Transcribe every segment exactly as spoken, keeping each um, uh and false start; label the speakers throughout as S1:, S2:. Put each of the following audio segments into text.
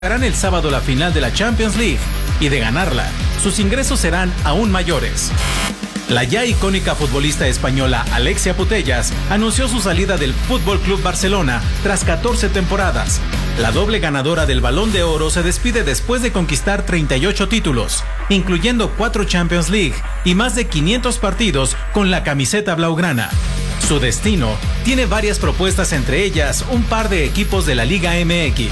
S1: Jugarán el sábado la final de la Champions League y de ganarla, sus ingresos serán aún mayores. La ya icónica futbolista española Alexia Putellas anunció su salida del Fútbol Club Barcelona tras catorce temporadas. La doble ganadora del Balón de Oro se despide después de conquistar treinta y ocho títulos, incluyendo cuatro Champions League y más de quinientos partidos con la camiseta blaugrana. Su destino tiene varias propuestas, entre ellas un par de equipos de la Liga M X.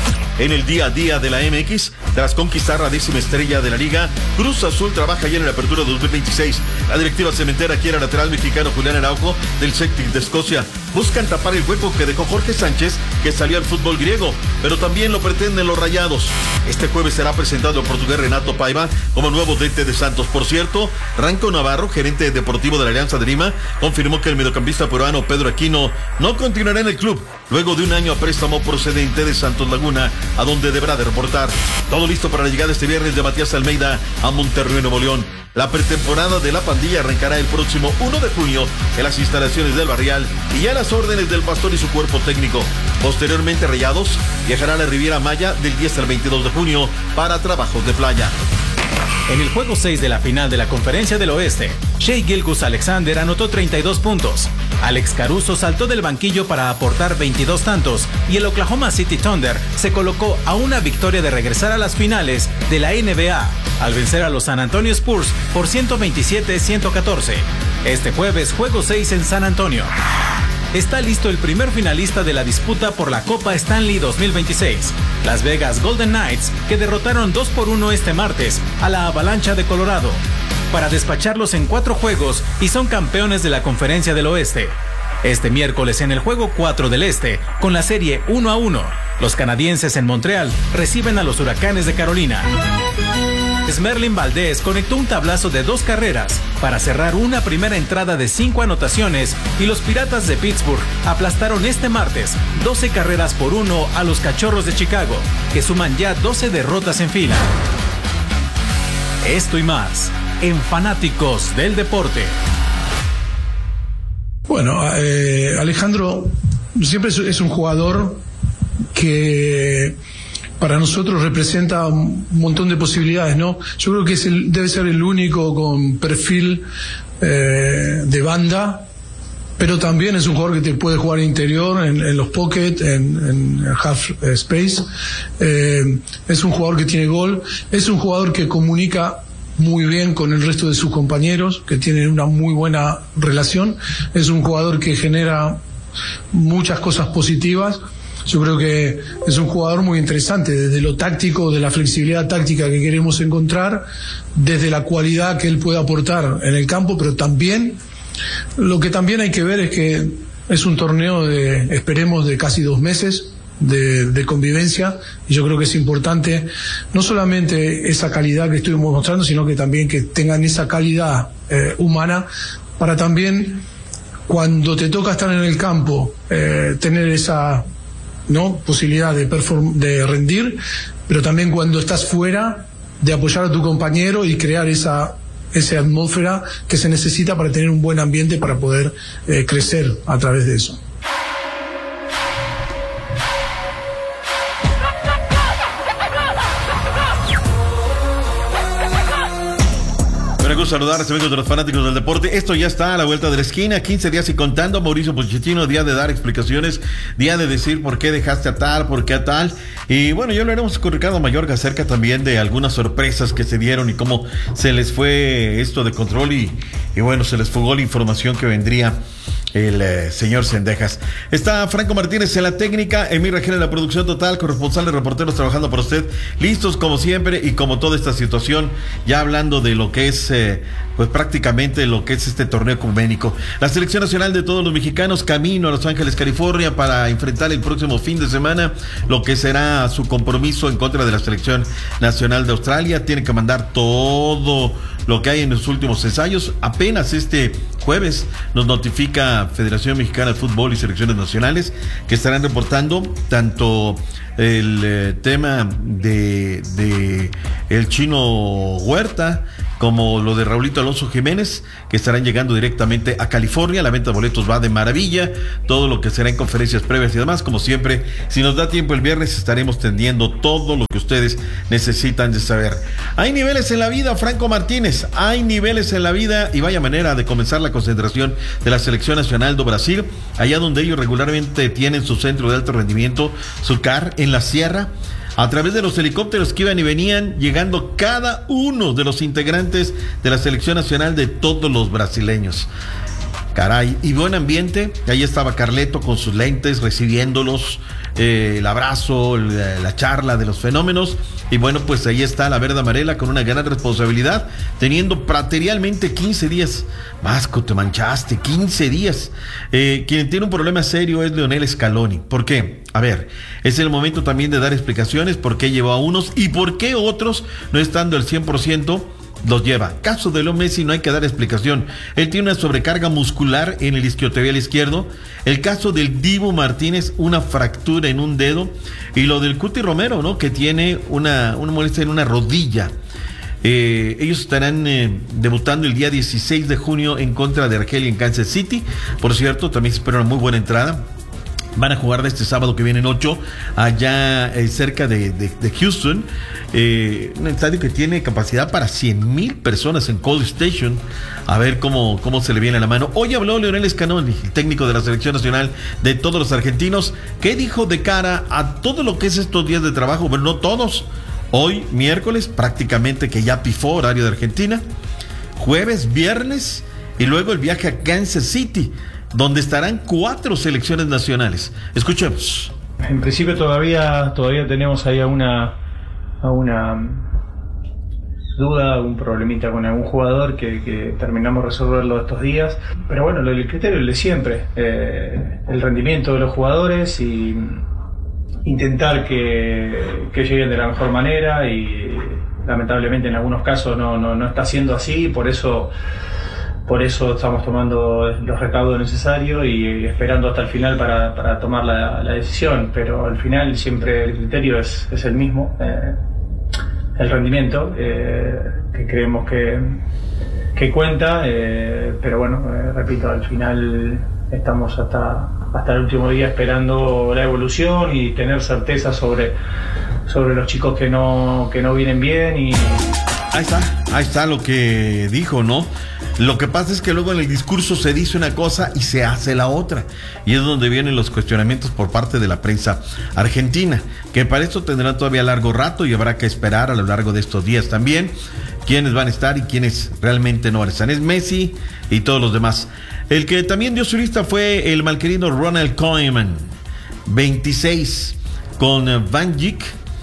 S2: En el día a día de la M X, tras conquistar la décima estrella de la liga, Cruz Azul trabaja ya en la apertura dos mil veintiséis. La directiva cementera quiere al lateral mexicano Julián Araujo del Celtic de Escocia. Buscan tapar el hueco que dejó Jorge Sánchez, que salió al fútbol griego, pero también lo pretenden los Rayados. Este jueves será presentado el portugués Renato Paiva como nuevo D T de Santos. Por cierto, Ranco Navarro, gerente deportivo de la Alianza de Lima, confirmó que el mediocampista peruano Pedro Aquino no continuará en el club luego de un año a préstamo procedente de Santos Laguna, a donde deberá de reportar. Todo listo para la llegada este viernes de Matías Almeida a Monterrey, Nuevo León. La pretemporada de la pandilla arrancará el próximo uno de junio en las instalaciones del Barrial y ya a las órdenes del Pastor y su cuerpo técnico. Posteriormente, Rayados viajará a la Riviera Maya del diez al veintidós de junio para trabajos de playa.
S1: En el juego seis de la final de la Conferencia del Oeste, Shai Gilgeous-Alexander anotó treinta y dos puntos. Alex Caruso saltó del banquillo para aportar veintidós tantos y el Oklahoma City Thunder se colocó a una victoria de regresar a las finales de la N B A al vencer a los San Antonio Spurs por ciento veintisiete a ciento catorce. Este jueves, juego seis en San Antonio. Está listo el primer finalista de la disputa por la Copa Stanley dos mil veintiséis, Las Vegas Golden Knights, que derrotaron dos por uno este martes a la Avalancha de Colorado, para despacharlos en cuatro juegos y son campeones de la Conferencia del Oeste. Este miércoles en el juego cuatro del Este, con la serie uno a uno, los canadienses en Montreal reciben a los Huracanes de Carolina. Smerlin Valdez conectó un tablazo de dos carreras para cerrar una primera entrada de cinco anotaciones y los Piratas de Pittsburgh aplastaron este martes doce carreras por uno a los Cachorros de Chicago, que suman ya doce derrotas en fila. Esto y más en Fanáticos del Deporte.
S3: Bueno, eh, Alejandro siempre es un jugador que para nosotros representa un montón de posibilidades, ¿no? Yo creo que es el, debe ser el único con perfil eh, de banda, pero también es un jugador que te puede jugar interior, en, en los pocket, en, en half space. Eh, es un jugador que tiene gol, es un jugador que comunica muy bien con el resto de sus compañeros, que tienen una muy buena relación. Es un jugador que genera muchas cosas positivas. Yo creo que es un jugador muy interesante, desde lo táctico, de la flexibilidad táctica que queremos encontrar, desde la cualidad que él puede aportar en el campo, pero también, lo que también hay que ver es que es un torneo de, esperemos, de casi dos meses de, de convivencia, y yo creo que es importante no solamente esa calidad que estuvimos mostrando, sino que también que tengan esa calidad eh, humana, para también, cuando te toca estar en el campo, eh, tener esa no posibilidad de perform- de rendir, pero también cuando estás fuera, de apoyar a tu compañero y crear esa esa atmósfera que se necesita para tener un buen ambiente, para poder eh, crecer a través de eso.
S2: Me gusta saludar a los amigos de los Fanáticos del Deporte. Esto ya está a la vuelta de la esquina, quince días y contando. Mauricio Pochettino, día de dar explicaciones, día de decir por qué dejaste a tal, por qué a tal. Y bueno, ya hablaremos con Ricardo Mayorga acerca también de algunas sorpresas que se dieron y cómo se les fue esto de control y, y bueno, se les fugó la información que vendría el eh, señor Cendejas. Está Franco Martínez en la técnica, Emir Rajel en la producción total, corresponsales, reporteros trabajando para usted, listos como siempre y como toda esta situación, ya hablando de lo que es eh, pues prácticamente lo que es este torneo ecuménico. La selección nacional de todos los mexicanos camino a Los Ángeles, California, para enfrentar el próximo fin de semana lo que será su compromiso en contra de la selección nacional de Australia. Tienen que mandar todo lo que hay en los últimos ensayos. Apenas este jueves nos notifica Federación Mexicana de Fútbol y Selecciones Nacionales que estarán reportando tanto el eh, tema de, de el Chino Huerta, como lo de Raulito Alonso Jiménez, que estarán llegando directamente a California. La venta de boletos va de maravilla, todo lo que será en conferencias previas y demás, como siempre, si nos da tiempo el viernes estaremos tendiendo todo lo que ustedes necesitan de saber. Hay niveles en la vida, Franco Martínez, hay niveles en la vida, y vaya manera de comenzar la concentración de la Selección Nacional de Brasil, allá donde ellos regularmente tienen su centro de alto rendimiento, su C A R, en la sierra. A través de los helicópteros que iban y venían, llegando cada uno de los integrantes de la Selección Nacional de todos los brasileños. Caray, y buen ambiente. Ahí estaba Carleto con sus lentes, recibiéndolos, eh, el abrazo, la, la charla de los fenómenos. Y bueno, pues ahí está la verde amarela con una gran responsabilidad, teniendo materialmente quince días. Vasco, te manchaste, quince días. Eh, quien tiene un problema serio es Lionel Scaloni. ¿Por qué? A ver, es el momento también de dar explicaciones por qué llevó a unos y por qué otros, no estando al cien por ciento, los lleva. Caso de Leo Messi, no hay que dar explicación. Él tiene una sobrecarga muscular en el isquiotibial izquierdo. El caso del Dibu Martínez, una fractura en un dedo. Y lo del Cuti Romero, ¿no? Que tiene una, una molestia en una rodilla. Eh, ellos estarán eh, debutando el día dieciséis de junio en contra de Argelia en Kansas City. Por cierto, también se espera una muy buena entrada. Van a jugar de este sábado que viene en ocho, allá eh, cerca de, de, de Houston, eh, un estadio que tiene capacidad para cien mil personas en College Station. A ver cómo, cómo se le viene la mano. Hoy habló Lionel Scaloni, el técnico de la Selección Nacional de todos los argentinos. ¿Qué dijo de cara a todo lo que es estos días de trabajo? Bueno, no todos. Hoy, miércoles, prácticamente que ya pifó horario de Argentina. Jueves, viernes y luego el viaje a Kansas City, donde estarán cuatro selecciones nacionales. Escuchemos.
S4: En principio todavía todavía tenemos ahí alguna, alguna duda, un problemita con algún jugador que, que terminamos de resolverlo estos días. Pero bueno, lo del criterio es el de siempre. Eh, el rendimiento de los jugadores y intentar que, que lleguen de la mejor manera, y lamentablemente en algunos casos no, no, no está siendo así, por eso Por eso estamos tomando los recaudos necesarios y esperando hasta el final para, para tomar la, la decisión. Pero al final siempre el criterio es, es el mismo, eh, el rendimiento, eh, que creemos que, que cuenta. Eh, pero bueno, eh, repito, al final estamos hasta, hasta el último día esperando la evolución y tener certeza sobre, sobre los chicos que no, que no vienen bien. Y
S2: ahí está, ahí está lo que dijo, ¿no? Lo que pasa es que luego en el discurso se dice una cosa y se hace la otra. Y es donde vienen los cuestionamientos por parte de la prensa argentina, que para esto tendrán todavía largo rato y habrá que esperar a lo largo de estos días también quiénes van a estar y quiénes realmente no van a estar. Es Messi y todos los demás. El que también dio su lista fue el malquerido Ronald Koeman, veintiséis, con Van Dijk,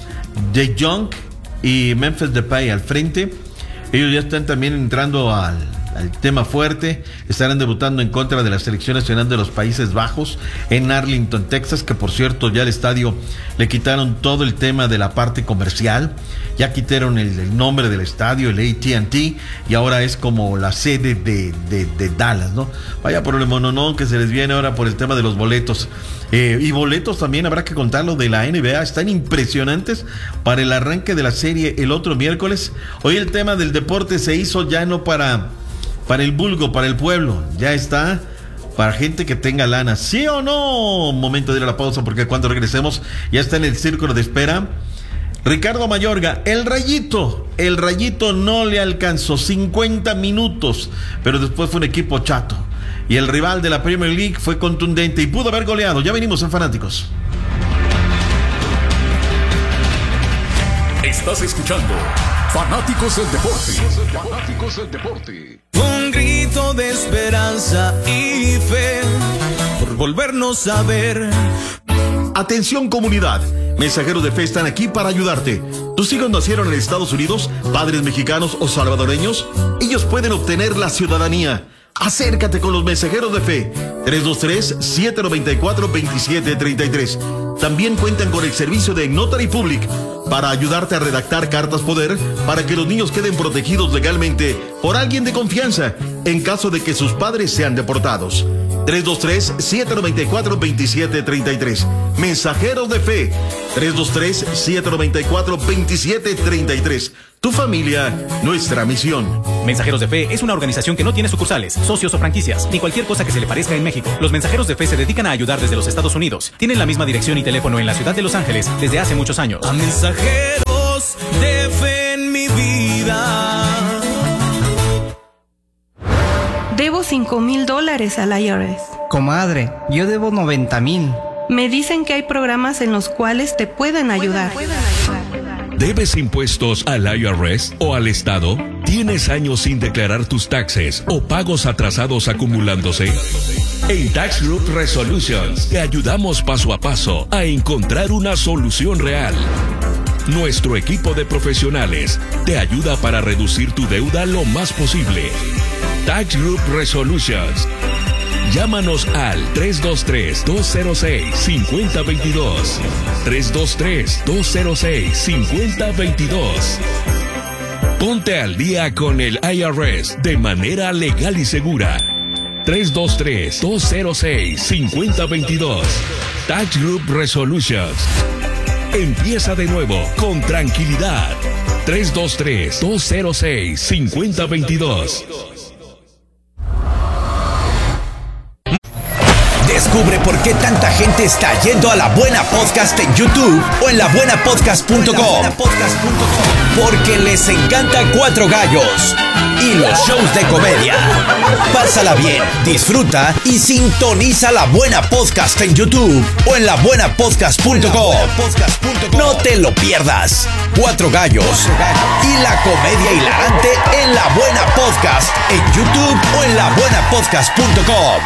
S2: De Jong y Memphis Depay al frente. Ellos ya están también entrando al al tema fuerte. Estarán debutando en contra de la Selección Nacional de los Países Bajos en Arlington, Texas, que por cierto ya al estadio le quitaron todo el tema de la parte comercial, ya quitaron el, el nombre del estadio, el A T and T, y ahora es como la sede de, de, de Dallas, ¿no? Vaya por el mononón que se les viene ahora por el tema de los boletos. Eh, y boletos también habrá que contarlo de la N B A, están impresionantes para el arranque de la serie el otro miércoles. Hoy el tema del deporte se hizo ya no para Para el vulgo, para el pueblo, ya está para gente que tenga lana, ¿sí o no? Momento de ir a la pausa, porque cuando regresemos ya está en el círculo de espera Ricardo Mayorga. El Rayito, el Rayito no le alcanzó cincuenta minutos, pero después fue un equipo chato y el rival de la Premier League fue contundente y pudo haber goleado. Ya venimos en Fanáticos.
S5: Estás escuchando Fanáticos del Deporte. Fanáticos del Deporte.
S6: Un grito de esperanza y fe por volvernos a ver.
S7: Atención comunidad, mensajeros de fe están aquí para ayudarte. ¿Tus hijos nacieron en Estados Unidos, padres mexicanos o salvadoreños? Ellos pueden obtener la ciudadanía. Acércate con los mensajeros de fe. tres dos tres, siete nueve cuatro, dos siete tres tres. También cuentan con el servicio de Notary Public para ayudarte a redactar cartas poder para que los niños queden protegidos legalmente por alguien de confianza en caso de que sus padres sean deportados. tres dos tres, siete nueve cuatro, dos siete tres tres. Mensajeros de Fe, tres dos tres, siete nueve cuatro, dos siete tres tres. Tu familia, nuestra misión.
S1: Mensajeros de Fe es una organización que no tiene sucursales, socios o franquicias, ni cualquier cosa que se le parezca en México. Los Mensajeros de Fe se dedican a ayudar desde los Estados Unidos. Tienen la misma dirección y teléfono en la ciudad de Los Ángeles desde hace muchos años.
S6: A mensajeros de fe en mi vida.
S8: Debo cinco mil dólares al I R S.
S9: Comadre, yo debo noventa mil.
S8: Me dicen que hay programas en los cuales te pueden ayudar.
S10: ¿Debes impuestos al I R S o al Estado? ¿Tienes años sin declarar tus taxes o pagos atrasados acumulándose? En Tax Group Resolutions te ayudamos paso a paso a encontrar una solución real. Nuestro equipo de profesionales te ayuda para reducir tu deuda lo más posible. Tax Group Resolutions. Llámanos al tres dos tres, dos cero seis, cinco cero dos dos. tres dos tres, dos cero seis, cinco cero dos dos. Ponte al día con el I R S de manera legal y segura. tres dos tres, dos cero seis, cinco cero dos dos. Tax Group Resolutions. Empieza de nuevo con tranquilidad. tres dos tres, dos cero seis, cinco cero dos dos.
S11: Descubre por qué tanta gente está yendo a La Buena Podcast en YouTube o en la buena podcast punto com. Porque les encanta Cuatro Gallos y los shows de comedia. Pásala bien, disfruta y sintoniza La Buena Podcast en YouTube o en la buena podcast punto com. No te lo pierdas. Cuatro Gallos y la comedia hilarante en La Buena Podcast en YouTube o en la buena podcast punto com.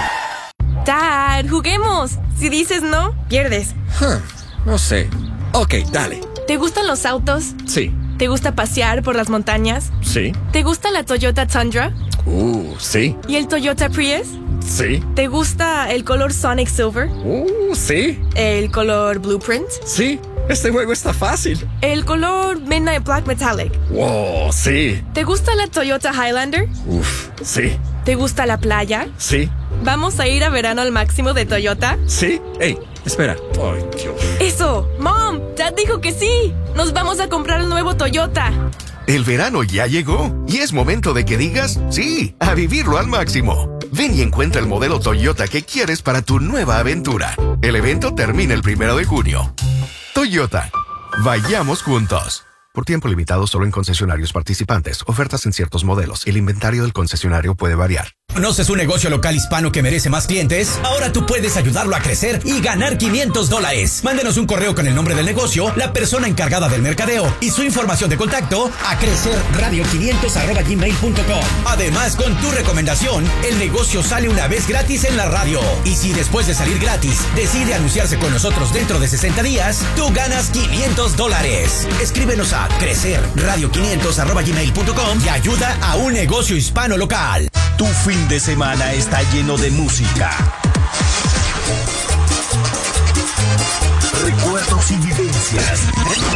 S12: Dad, juguemos. Si dices no, pierdes.
S13: Huh, no sé. Ok, dale.
S12: ¿Te gustan los autos?
S13: Sí.
S12: ¿Te gusta pasear por las montañas?
S13: Sí.
S12: ¿Te gusta la Toyota Tundra?
S13: Uh, sí.
S12: ¿Y el Toyota Prius?
S13: Sí.
S12: ¿Te gusta el color Sonic Silver?
S13: Uh, sí.
S12: ¿El color Blueprint?
S13: Sí. Este juego está fácil.
S12: ¿El color Midnight Black Metallic?
S13: Wow, sí.
S12: ¿Te gusta la Toyota Highlander?
S13: Uf, sí.
S12: ¿Te gusta la playa?
S13: Sí.
S12: ¿Vamos a ir a verano al máximo de Toyota?
S13: Sí. Ey, espera. Ay, Dios.
S12: ¡Eso! ¡Mom! Dad dijo que sí. Nos vamos a comprar el nuevo Toyota.
S14: El verano ya llegó y es momento de que digas sí, a vivirlo al máximo. Ven y encuentra el modelo Toyota que quieres para tu nueva aventura. El evento termina el primero de junio. Toyota. Vayamos juntos. Por tiempo limitado solo en concesionarios participantes. Ofertas en ciertos modelos. El inventario del concesionario puede variar.
S11: ¿Conoces un negocio local hispano que merece más clientes? Ahora tú puedes ayudarlo a crecer y ganar quinientos dólares. Mándenos un correo con el nombre del negocio, la persona encargada del mercadeo y su información de contacto a crecerradio quinientos arroba gmail punto com. Además, con tu recomendación, el negocio sale una vez gratis en la radio. Y si después de salir gratis decide anunciarse con nosotros dentro de sesenta días, tú ganas quinientos dólares. Escríbenos a crecerradio quinientos arroba gmail punto com y ayuda a un negocio hispano local.
S15: Tu fin de semana está lleno de música, recuerdos y vivencias.